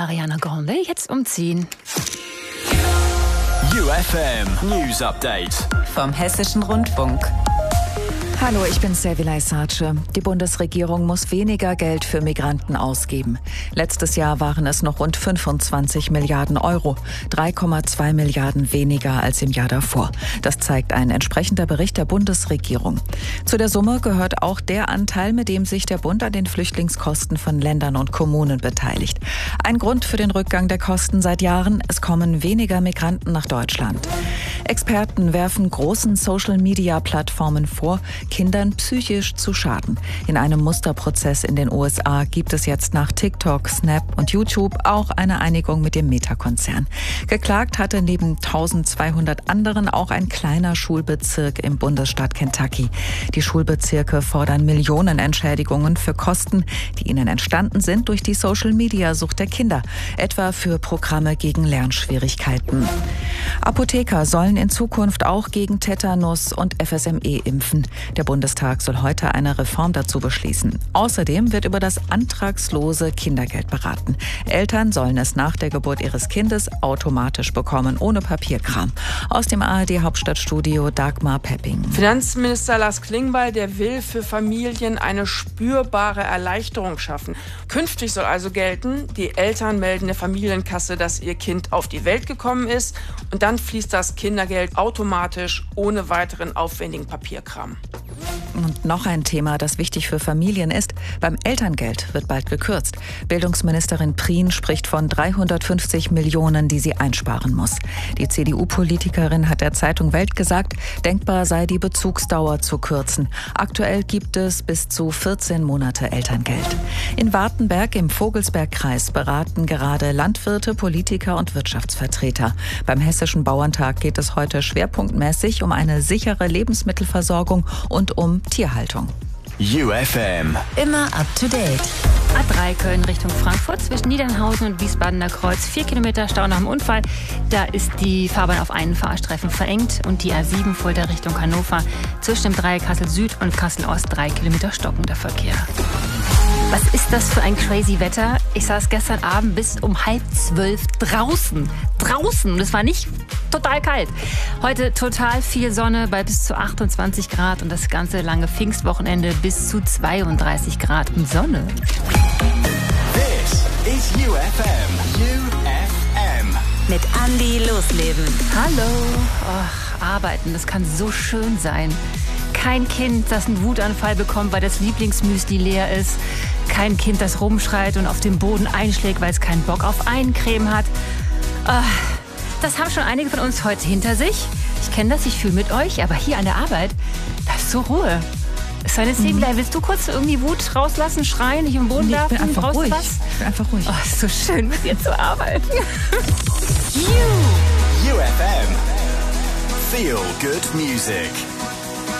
Ariana Grande, jetzt umziehen. UFM News Update vom Hessischen Rundfunk. Hallo, ich bin Servilay Sace. Die Bundesregierung muss weniger Geld für Migranten ausgeben. Letztes Jahr waren es noch rund 25 Milliarden Euro, 3,2 Milliarden weniger als im Jahr davor. Das zeigt ein entsprechender Bericht der Bundesregierung. Zu der Summe gehört auch der Anteil, mit dem sich der Bund an den Flüchtlingskosten von Ländern und Kommunen beteiligt. Ein Grund für den Rückgang der Kosten seit Jahren: es kommen weniger Migranten nach Deutschland. Experten werfen großen Social-Media-Plattformen vor, Kindern psychisch zu schaden. In einem Musterprozess in den USA gibt es jetzt nach TikTok, Snap und YouTube auch eine Einigung mit dem Meta-Konzern. Geklagt hatte neben 1200 anderen auch ein kleiner Schulbezirk im Bundesstaat Kentucky. Die Schulbezirke fordern Millionen Entschädigungen für Kosten, die ihnen entstanden sind durch die Social-Media-Sucht der Kinder, etwa für Programme gegen Lernschwierigkeiten. Apotheker sollen in Zukunft auch gegen Tetanus und FSME impfen. Der Bundestag soll heute eine Reform dazu beschließen. Außerdem wird über das antragslose Kindergeld beraten. Eltern sollen es nach der Geburt ihres Kindes automatisch bekommen, ohne Papierkram. Aus dem ARD-Hauptstadtstudio Dagmar Pepping. Finanzminister Lars Klingbeil, der will für Familien eine spürbare Erleichterung schaffen. Künftig soll also gelten, die Eltern melden der Familienkasse, dass ihr Kind auf die Welt gekommen ist, und dann fließt das Kindergeld automatisch ohne weiteren aufwendigen Papierkram. Und noch ein Thema, das wichtig für Familien ist: beim Elterngeld wird bald gekürzt. Bildungsministerin Prien spricht von 350 Millionen, die sie einsparen muss. Die CDU-Politikerin hat der Zeitung Welt gesagt, denkbar sei die Bezugsdauer zu kürzen. Aktuell gibt es bis zu 14 Monate Elterngeld. In Wartenberg im Vogelsbergkreis beraten gerade Landwirte, Politiker und Wirtschaftsvertreter. Beim Hessischen Bauerntag geht es heute schwerpunktmäßig um eine sichere Lebensmittelversorgung und um Tierhaltung. UFM. Immer up to date. A3 Köln Richtung Frankfurt zwischen Niedernhausen und Wiesbadener Kreuz. 4 Kilometer Stau nach dem Unfall. Da ist die Fahrbahn auf einen Fahrstreifen verengt. Und die A7 Fulda Richtung Hannover. Zwischen dem Dreieck Kassel Süd und Kassel Ost 3 Kilometer stockender Verkehr. Was ist das für ein crazy Wetter? Ich saß gestern Abend bis um 11:30 draußen. Und es war nicht total kalt. Heute total viel Sonne bei bis zu 28 Grad und das ganze lange Pfingstwochenende bis zu 32 Grad und Sonne. This is UFM. UFM. Mit Andi Losleben. Hallo. Och, arbeiten, das kann so schön sein. Kein Kind, das einen Wutanfall bekommt, weil das Lieblingsmüsli leer ist. Kein Kind, das rumschreit und auf dem Boden einschlägt, weil es keinen Bock auf Eincreme hat. Das haben schon einige von uns heute hinter sich. Ich kenne das, ich fühle mit euch, aber hier an der Arbeit, da ist so Ruhe. Servilay, willst du kurz irgendwie Wut rauslassen, schreien, nicht im Boden werfen? Ich bin einfach ruhig. Was? Ich bin einfach ruhig. Oh, ist so schön, mit dir zu arbeiten. UFM. Feel good music.